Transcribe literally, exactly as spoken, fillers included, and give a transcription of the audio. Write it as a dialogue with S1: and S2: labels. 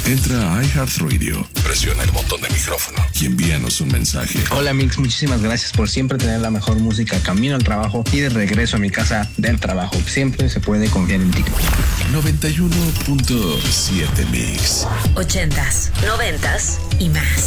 S1: Entra a iHeartRadio, presiona el botón de micrófono y envíanos un mensaje.
S2: Hola Mix, muchísimas gracias por siempre tener la mejor música camino al trabajo y de regreso a mi casa del trabajo. Siempre se puede confiar en ti.
S1: noventa y uno punto siete Mix.
S3: Ochentas, noventas y más.